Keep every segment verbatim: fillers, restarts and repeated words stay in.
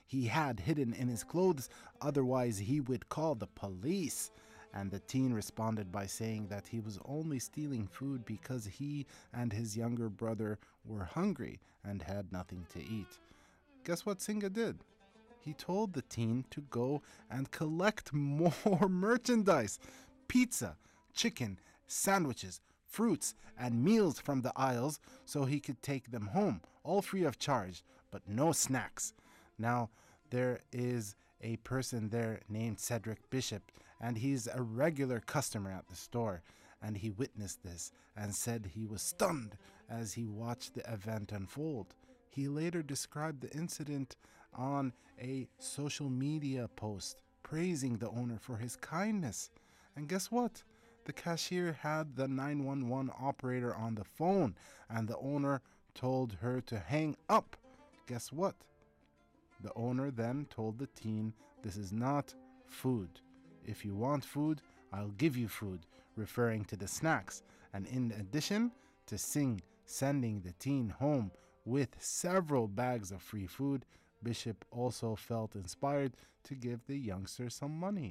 he had hidden in his clothes, otherwise, he would call the police. And the teen responded by saying that he was only stealing food because he and his younger brother were hungry and had nothing to eat. Guess what Singa did? He told the teen to go and collect more merchandise: pizza, chicken, sandwiches, fruits, and meals from the aisles so he could take them home, all free of charge, but no snacks. Now, there is a person there named Cedric Bishop, and he's a regular customer at the store, and he witnessed this and said he was stunned as he watched the event unfold. He later described the incident on a social media post, praising the owner for his kindness. And guess what? The cashier had the nine one one operator on the phone, and the owner told her to hang up. Guess what? The owner then told the teen, "This is not food. If you want food, I'll give you food," referring to the snacks. And in addition to Singh sending the teen home with several bags of free food, Bishop also felt inspired to give the youngster some money.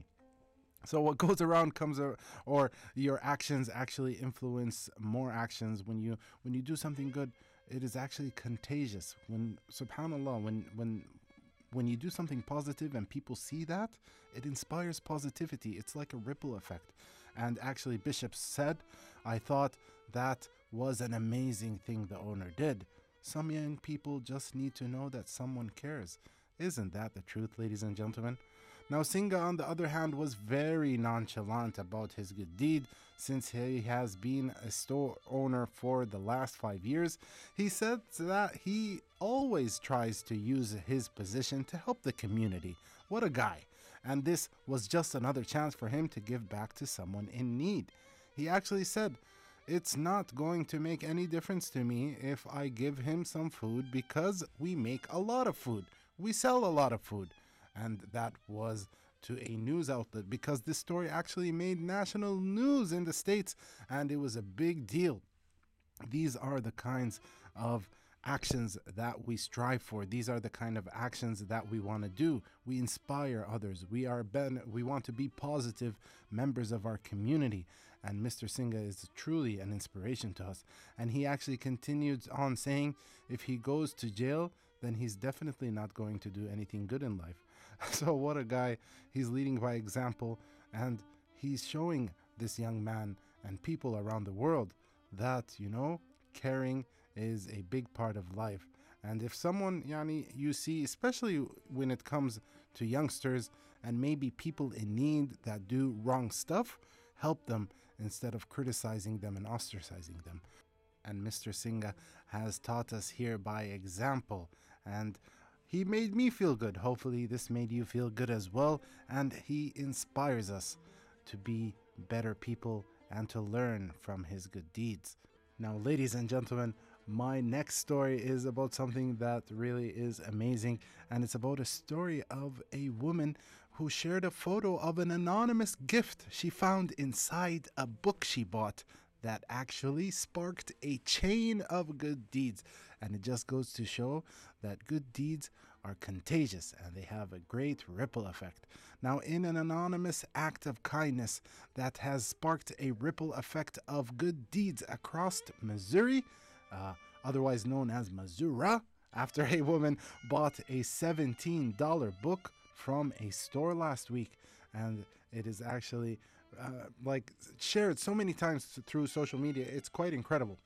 So what goes around comes around, or your actions actually influence more actions. When you when you do something good, it is actually contagious. When subhanallah, when when when you do something positive and people see that, it inspires positivity. It's like a ripple effect. And actually, Bishop said, "I thought that was an amazing thing the owner did. Some young people just need to know that someone cares." Isn't that the truth, ladies and gentlemen? Now, Singa, on the other hand, was very nonchalant about his good deed. Since he has been a store owner for the last five years, he said that he always tries to use his position to help the community. What a guy. And this was just another chance for him to give back to someone in need. He actually said, "It's not going to make any difference to me if I give him some food because we make a lot of food. We sell a lot of food." And that was to a news outlet, because this story actually made national news in the States, and it was a big deal. These are the kinds of actions that we strive for. These are the kind of actions that we want to do. We inspire others. We are ben- we want to be positive members of our community. And Mister Singa is truly an inspiration to us. And he actually continued on saying, if he goes to jail, then he's definitely not going to do anything good in life. So what a guy. He's leading by example, and he's showing this young man and people around the world that, you know, caring is a big part of life. And if someone, yani, you see, especially when it comes to youngsters and maybe people in need that do wrong stuff, help them instead of criticizing them and ostracizing them. And Mister Singa has taught us here by example, and he made me feel good. Hopefully this made you feel good as well, and he inspires us to be better people and to learn from his good deeds. Now, ladies and gentlemen, my next story is about something that really is amazing, and it's about a story of a woman who shared a photo of an anonymous gift she found inside a book she bought that actually sparked a chain of good deeds. And it just goes to show that good deeds are contagious and they have a great ripple effect. Now, in an anonymous act of kindness that has sparked a ripple effect of good deeds across Missouri, uh, otherwise known as Missouri, after a woman bought a seventeen dollars book from a store last week, and it is actually uh, like shared so many times through social media. It's quite incredible.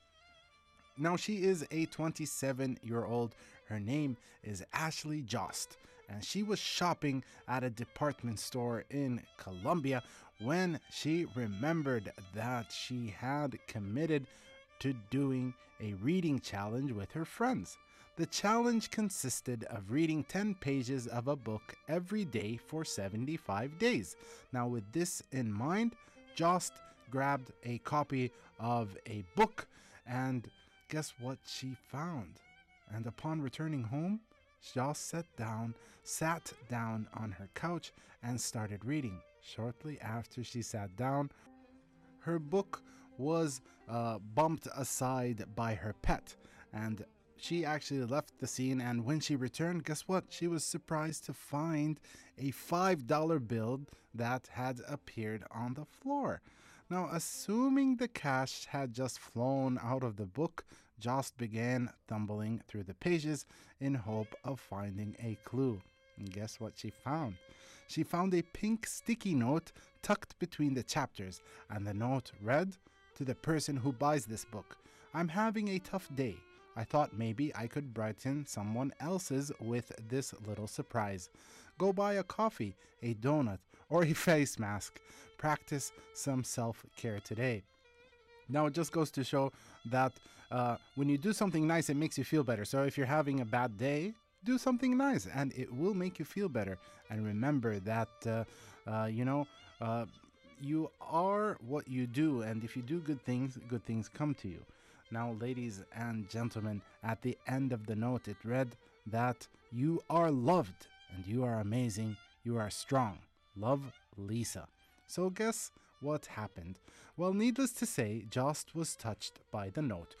Now, she is a twenty-seven year old. Her name is Ashley Jost, and she was shopping at a department store in Columbia when she remembered that she had committed to doing a reading challenge with her friends. The challenge consisted of reading ten pages of a book every day for seventy-five days. Now, with this in mind, Jost grabbed a copy of a book, and guess what she found? And upon returning home, Jost sat down, sat down on her couch and started reading. Shortly after she sat down, her book was uh, bumped aside by her pet, and she actually left the scene, and when she returned, guess what? She was surprised to find a five dollar bill that had appeared on the floor. Now, assuming the cash had just flown out of the book, Jost began thumbling through the pages in hope of finding a clue. And guess what she found? She found a pink sticky note tucked between the chapters, and the note read, "To the person who buys this book, I'm having a tough day. I thought maybe I could brighten someone else's with this little surprise. Go buy a coffee, a donut, or a face mask. Practice some self-care today." Now, it just goes to show that uh, when you do something nice, it makes you feel better. So if you're having a bad day, do something nice, and it will make you feel better. And remember that, uh, uh, you know, uh, you are what you do, and if you do good things, good things come to you. Now, ladies and gentlemen, at the end of the note, it read that you are loved, and you are amazing, you are strong. Love, Lisa. So guess what happened? Well, needless to say, Jost was touched by the note.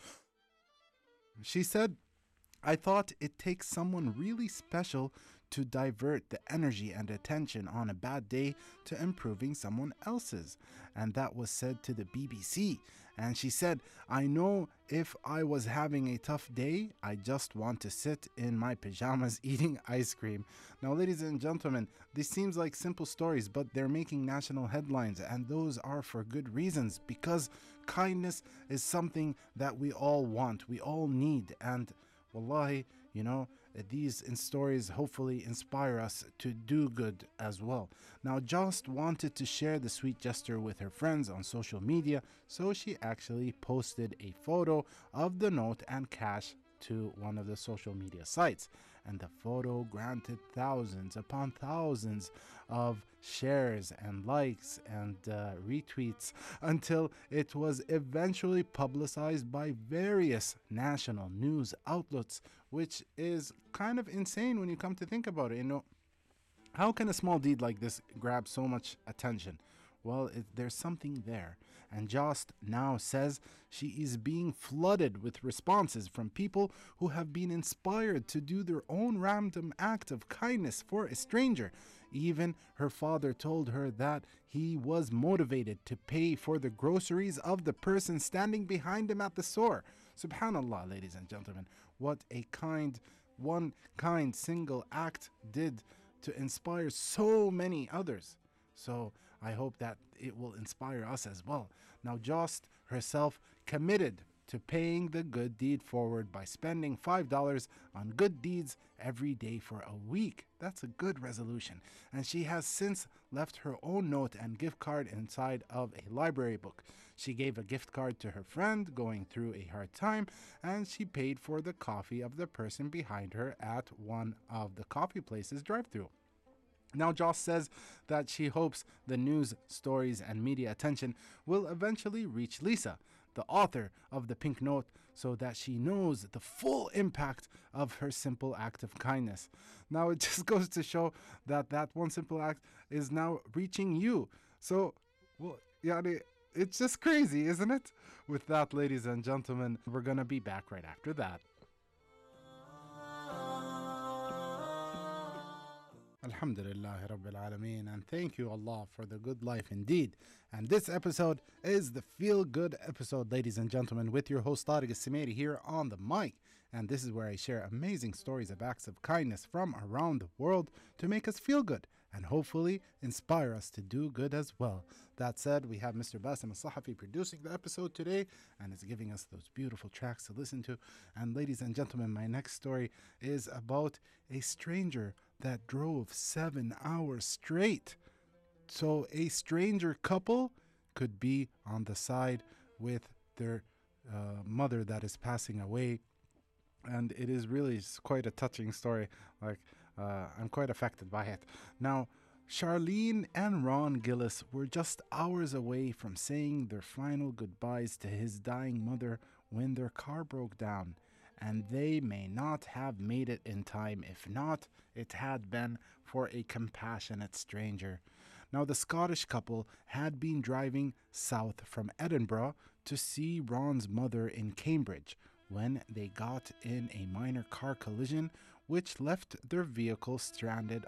She said, "I thought it takes someone really special to divert the energy and attention on a bad day to improving someone else's." And that was said to the B B C. And she said, "I know if I was having a tough day, I just want to sit in my pajamas eating ice cream." Now, ladies and gentlemen, this seems like simple stories, but they're making national headlines, and those are for good reasons, because kindness is something that we all want, we all need, and wallahi, you know, these in stories hopefully inspire us to do good as well. Now, Jost wanted to share the sweet gesture with her friends on social media, so she actually posted a photo of the note and cash to one of the social media sites. And the photo granted thousands upon thousands of shares and likes and uh, retweets until it was eventually publicized by various national news outlets, which is kind of insane when you come to think about it. You know, how can a small deed like this grab so much attention? Well, it, there's something there. And Jost now says she is being flooded with responses from people who have been inspired to do their own random act of kindness for a stranger. Even her father told her that he was motivated to pay for the groceries of the person standing behind him at the store. Subhanallah, ladies and gentlemen, what a kind, one kind single act did to inspire so many others. So I hope that it will inspire us as well. Now, Jost herself committed to paying the good deed forward by spending five dollars on good deeds every day for a week. That's a good resolution. And she has since left her own note and gift card inside of a library book. She gave a gift card to her friend going through a hard time, and she paid for the coffee of the person behind her at one of the coffee places drive-thru. Now, Jost says that she hopes the news, stories, and media attention will eventually reach Lisa, the author of the Pink Note, so that she knows the full impact of her simple act of kindness. Now, it just goes to show that that one simple act is now reaching you. So, well, yani, it's just crazy, isn't it? With that, ladies and gentlemen, we're going to be back right after that. Alhamdulillah Rabbil Alameen, and thank you Allah for the good life indeed. And this episode is the Feel Good episode, ladies and gentlemen, with your host Tariq Al-Simeri here on the mic. And this is where I share amazing stories of acts of kindness from around the world to make us feel good and hopefully inspire us to do good as well. That said, we have Mister Bassem Al-Sahafi producing the episode today, and is giving us those beautiful tracks to listen to. And ladies and gentlemen, my next story is about a stranger that drove seven hours straight. So a stranger couple could be on the side with their uh, mother that is passing away. And it is really quite a touching story. Like, uh, I'm quite affected by it. Now, Charlene and Ron Gillis were just hours away from saying their final goodbyes to his dying mother when their car broke down. And they may not have made it in time if not it had been for a compassionate stranger. Now, the Scottish couple had been driving south from Edinburgh to see Ron's mother in Cambridge when they got in a minor car collision which left their vehicle stranded